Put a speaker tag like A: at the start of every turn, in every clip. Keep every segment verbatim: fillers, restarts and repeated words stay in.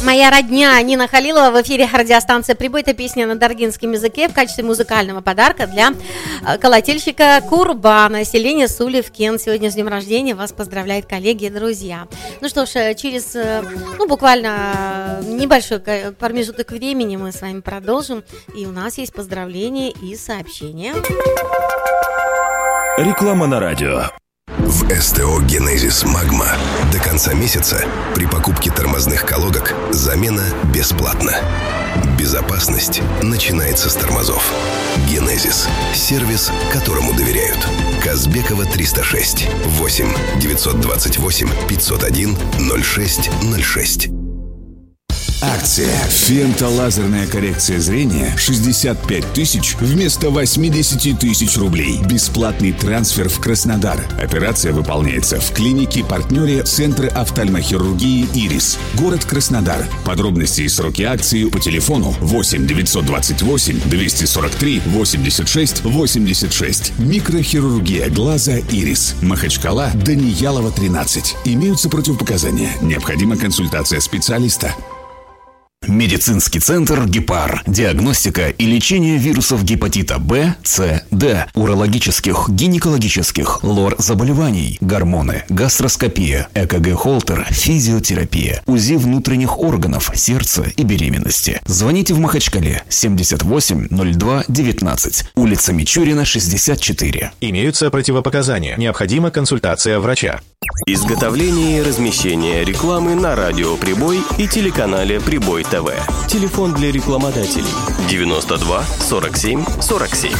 A: Моя родня Нина Халилова в эфире радиостанции «Прибой». Это песня на даргинском языке в качестве музыкального подарка для колотильщика Курбана, селения Сулевкен. Сегодня с днем рождения вас поздравляют коллеги и друзья. Ну что ж, через ну, буквально небольшой промежуток времени мы с вами продолжим. И у нас есть поздравления и сообщения.
B: Реклама на радио.
C: В СТО «Генезис Магма» до конца месяца при покупке тормозных колодок замена бесплатна. Безопасность начинается с тормозов. «Генезис» – сервис, которому доверяют. Казбекова триста шесть, восемь девятьсот двадцать восемь пятьсот один ноль шесть ноль шесть.
D: Акция «Фентолазерная коррекция зрения» шестьдесят пять тысяч вместо восемьдесят тысяч рублей. Бесплатный трансфер в Краснодар. Операция выполняется в клинике-партнере Центра офтальмохирургии «Ирис». Город Краснодар. Подробности и сроки акции по телефону восемь девятьсот двадцать восемь двести сорок три восемьдесят шесть восемьдесят шесть. Микрохирургия глаза «Ирис». Махачкала, Даниялова, тринадцать. Имеются противопоказания. Необходима консультация специалиста.
E: Медицинский центр «Гепар». Диагностика и лечение вирусов гепатита Б, С, Д, урологических, гинекологических, лор-заболеваний, гормоны, гастроскопия, ЭКГ-холтер, физиотерапия, УЗИ внутренних органов, сердца и беременности. Звоните в Махачкале семьдесят восемь ноль два девятнадцать, улица Мичурина, шестьдесят четыре.
B: Имеются противопоказания. Необходима консультация врача.
F: Изготовление и размещение рекламы на радио «Прибой» и телеканале «Прибой ТВ». Телефон для рекламодателей девяносто два сорок семь сорок семь.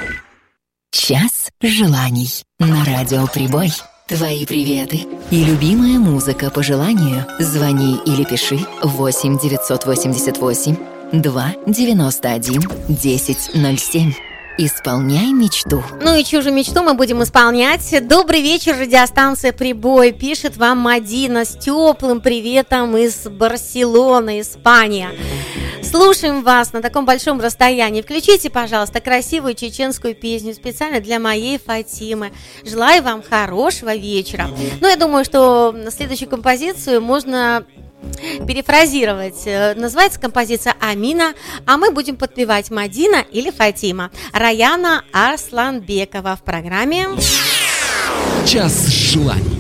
G: Час желаний на радио «Прибой». Твои приветы и любимая музыка по желанию. Звони или пиши восемь девятьсот восемьдесят восемь два девяносто один десять ноль семь. Исполняй мечту.
A: Ну и чью же мечту мы будем исполнять? Добрый вечер, радиостанция «Прибой». Пишет вам Мадина с теплым приветом из Барселоны, Испания. Слушаем вас на таком большом расстоянии. Включите, пожалуйста, красивую чеченскую песню специально для моей Фатимы. Желаю вам хорошего вечера. Ну, я думаю, что следующую композицию можно перефразировать. Называется композиция «Амина», а мы будем подпевать Мадина или Фатима. Раяна Арсланбекова в программе
H: «Час желаний».